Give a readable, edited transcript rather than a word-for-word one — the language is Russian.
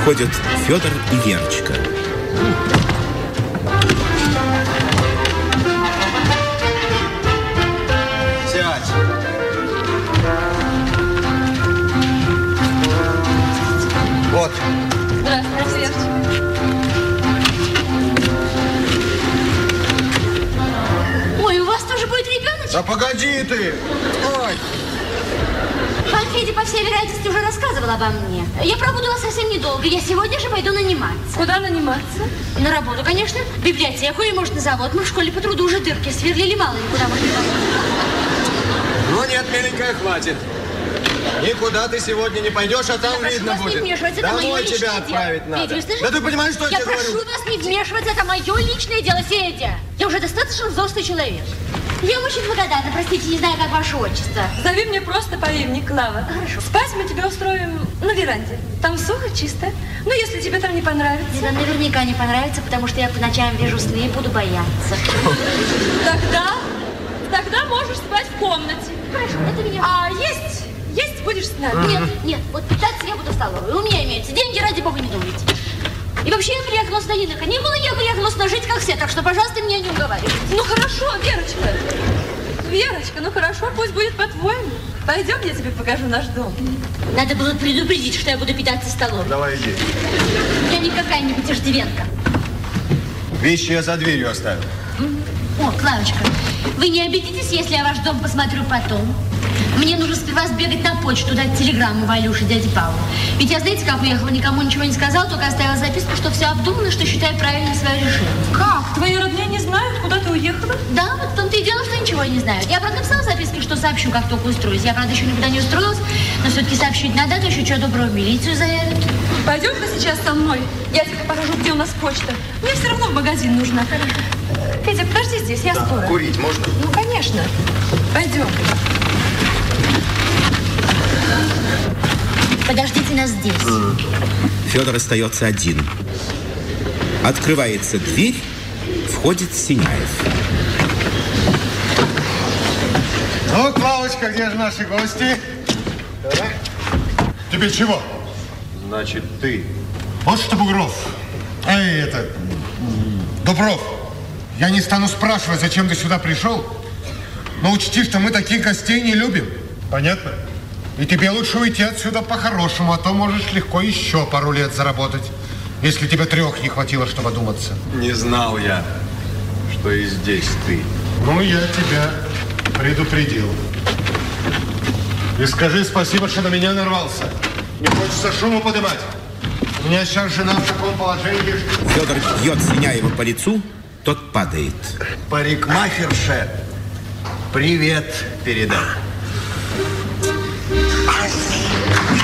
Входят Федор и Верочка. Сядь. Вот. Здравствуйте, Верочка. Ой, у вас тоже будет ребеночек? Да погоди ты. Ой. Пан Федя, по всей вероятности, уже рассказывал обо мне. Я пробуду вас совсем недолго. Я сегодня же пойду наниматься. Куда наниматься? На работу, конечно. В библиотеку или, может, на завод. Мы в школе по труду уже дырки сверлили, мало никуда можно не пойти. Ну нет, миленькая, хватит. Никуда ты сегодня не пойдешь, а там видно будет. Не вмешиваться, это мое Домой личное тебя дело. отправить надо. Федя, вы слышите? Да ты понимаешь, что я тебе говорю? Я прошу вас не вмешиваться, это мое личное дело, Федя. Я уже достаточно взрослый человек. Я вам очень благодарна, простите, не знаю, как ваше отчество. Зови мне просто по имени Клава. Хорошо. Спать мы тебя устроим на веранде. Там сухо, чисто. Ну, если тебе там не понравится. Мне там наверняка не понравится, потому что я по ночам вижу сны и буду бояться. Тогда можешь спать в комнате. Хорошо, это меня... А есть будешь с нами? Нет, вот питаться я буду в столовой. У меня имеются деньги, ради бога, не думайте. И вообще я приехала сюда не на каникулы, я приехала сюда жить как все, так что, пожалуйста, меня не уговаривайте. Ну, хорошо, Верочка. Верочка, ну хорошо, пусть будет по-твоему. Пойдем, я тебе покажу наш дом. Надо было предупредить, что я буду питаться в столовой. Давай иди. Я не какая-нибудь иждивенка. Вещи я за дверью оставил. О, Клавочка, вы не обидитесь, если я ваш дом посмотрю потом? Мне нужно сперва сбегать на почту, дать телеграмму Валюше, дяде Павлу. Ведь я, знаете, как уехала, никому ничего не сказала, только оставила записку, что все обдумано, что считаю правильным свое решение. Как? Твои родные не знают, куда ты уехала? Да, вот в том-то и дело, что ничего не знают. Я, правда, написала в записке, что сообщу, как только устроюсь. Я, правда, еще никуда не устроилась, но все-таки сообщить надо, а то еще что доброго в милицию заявят. Пойдем-ка сейчас со мной. Я тебе покажу, где у нас почта. Мне все равно в магазин нужно. Федя, подожди здесь, я скоро. Курить можно? Ну, конечно. Пойдем. Подождите нас здесь. Федор остается один. Открывается дверь, входит Синяев. Ну, Клавочка, где же наши гости? Тебе чего? Значит, ты. Вот что, Бугров. Дубров. Я не стану спрашивать, зачем ты сюда пришел. Но учти, что мы таких гостей не любим. Понятно? И тебе лучше уйти отсюда по-хорошему, а то можешь легко еще пару лет заработать, если тебе 3 не хватило, чтобы одуматься. Не знал я, что и здесь ты. Ну, я тебя предупредил. И скажи спасибо, что на меня нарвался. Не хочется шуму поднимать. У меня сейчас жена в таком положении. Федор бьет Синяева по лицу, тот падает. Парикмахерше, привет передай.